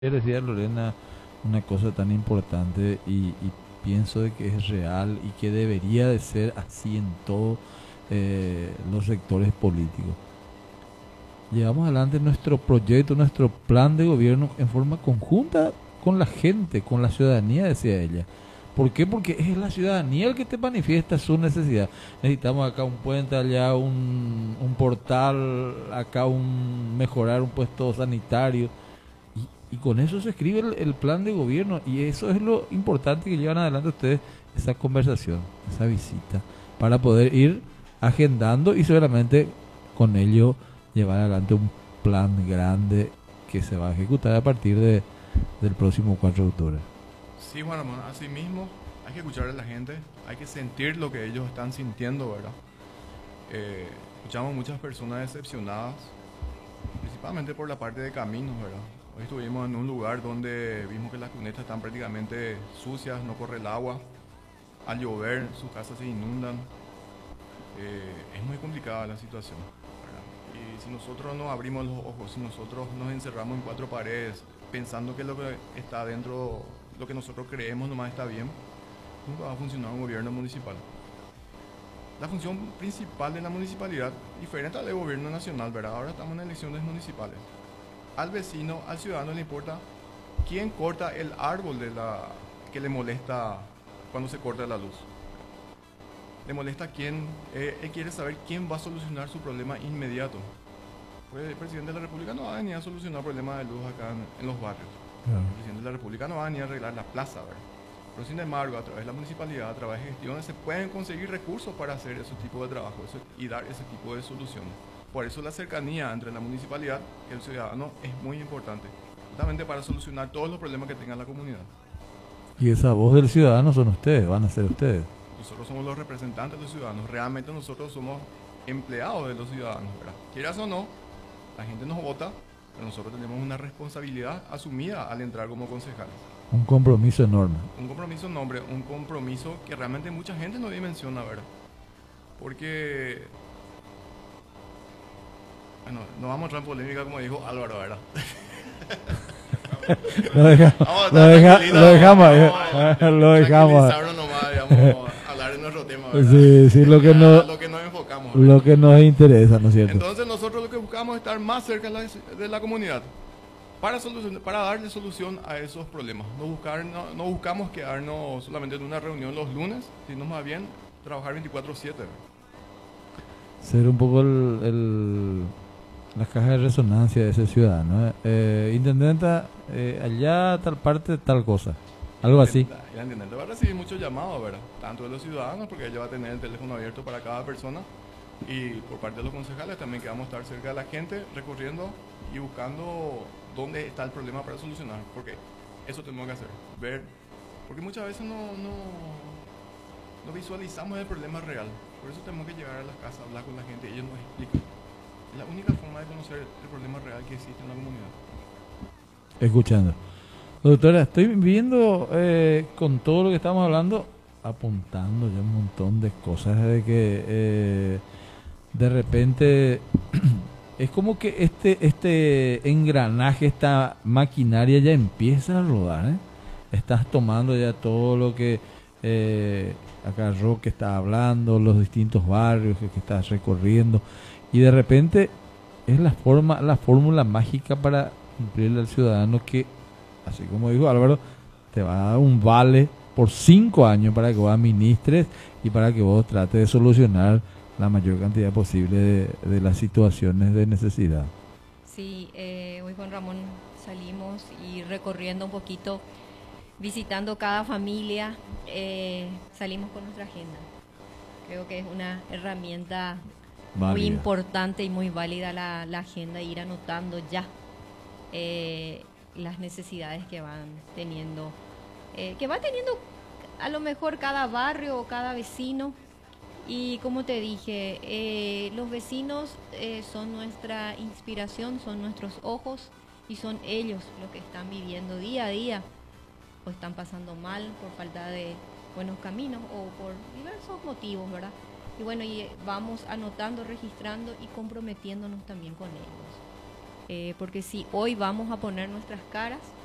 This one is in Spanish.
Yo decía Lorena una cosa tan importante y pienso de que es real y que debería de ser así en todos los sectores políticos. Llevamos adelante nuestro proyecto, nuestro plan de gobierno en forma conjunta con la gente, con la ciudadanía, decía ella. ¿Por qué? Porque es la ciudadanía el que te manifiesta su necesidad. Necesitamos acá un puente, allá un portal, acá mejorar un puesto sanitario. Y con eso se escribe el plan de gobierno y eso es lo importante que llevan adelante ustedes, esa conversación, esa visita, para poder ir agendando y seguramente con ello llevar adelante un plan grande que se va a ejecutar a partir del próximo 4 de octubre. Sí, Juan Ramón, así mismo hay que escuchar a la gente, hay que sentir lo que ellos están sintiendo, ¿verdad? Escuchamos muchas personas decepcionadas, principalmente por la parte de caminos, ¿verdad? Hoy estuvimos en un lugar donde vimos que las cunetas están prácticamente sucias, no corre el agua, al llover sus casas se inundan. Es muy complicada la situación, ¿verdad? Y si nosotros no abrimos los ojos, si nosotros nos encerramos en cuatro paredes pensando que lo que está adentro, lo que nosotros creemos nomás está bien, nunca va a funcionar un gobierno municipal. La función principal de la municipalidad, diferente al del gobierno nacional, ¿verdad? Ahora estamos en elecciones municipales. Al vecino, al ciudadano le importa quién corta el árbol que le molesta cuando se corta la luz. Le molesta quién, él quiere saber quién va a solucionar su problema inmediato. Pues el presidente de la República no va a venir a solucionar problemas de luz acá en los barrios. Claro. El presidente de la República no va a venir a arreglar la plaza, ¿verdad? Pero sin embargo, a través de la municipalidad, a través de gestiones, se pueden conseguir recursos para hacer ese tipo de trabajo y dar ese tipo de soluciones. Por eso la cercanía entre la municipalidad y el ciudadano es muy importante, justamente para solucionar todos los problemas que tenga la comunidad. Y esa voz del ciudadano son ustedes, van a ser ustedes. Nosotros somos los representantes de los ciudadanos, realmente nosotros somos empleados de los ciudadanos, ¿verdad? Quieras o no, la gente nos vota, pero nosotros tenemos una responsabilidad asumida al entrar como concejales. Un compromiso enorme. Un compromiso nombre, un compromiso que realmente mucha gente no dimensiona, ¿verdad? Porque, bueno, no vamos a entrar en polémica como dijo Álvaro, ¿verdad? Lo dejamos ahí. Lo dejamos. Nomás, digamos, hablar de nuestro tema, ¿verdad? Sí, sí, Lo que nos enfocamos, ¿verdad? lo que nos interesa, ¿no es cierto? Entonces nosotros lo que buscamos es estar más cerca de la comunidad para darle solución a esos problemas. No buscamos quedarnos solamente en una reunión los lunes, sino más bien trabajar 24/7. Ser un poco la caja de resonancia de ese ciudadano. Intendenta, allá tal parte, tal cosa. Algo así. Y la intendente va a recibir muchos llamados, ¿verdad? Tanto de los ciudadanos, porque ella va a tener el teléfono abierto para cada persona, y por parte de los concejales también, que vamos a estar cerca de la gente, recorriendo y buscando dónde está el problema para solucionar, porque eso tenemos que hacer, ver, porque muchas veces no visualizamos el problema real, por eso tenemos que llegar a las casas, hablar con la gente, ellos nos explican. Es la única forma de conocer el problema real que existe en la comunidad. Escuchando. Doctora, estoy viendo con todo lo que estamos hablando, apuntando ya un montón de cosas de que de repente es como que este engranaje, esta maquinaria ya empieza a rodar, ¿eh? Estás tomando ya todo lo que acá Roque está hablando, los distintos barrios que estás recorriendo, y de repente es la fórmula mágica para cumplirle al ciudadano que, así como dijo Álvaro, te va a dar un vale por 5 años para que vos administres y para que vos trates de solucionar la mayor cantidad posible de las situaciones de necesidad. Sí, hoy Juan Ramón salimos y recorriendo un poquito, visitando cada familia, salimos con nuestra agenda. Creo que es una herramienta muy importante y muy válida la agenda, ir anotando ya las necesidades que van teniendo, a lo mejor cada barrio o cada vecino. Y como te dije, los vecinos son nuestra inspiración, son nuestros ojos, y son ellos los que están viviendo día a día o están pasando mal por falta de buenos caminos o por diversos motivos, ¿verdad? Y bueno, vamos anotando, registrando y comprometiéndonos también con ellos. Porque si hoy vamos a poner nuestras caras,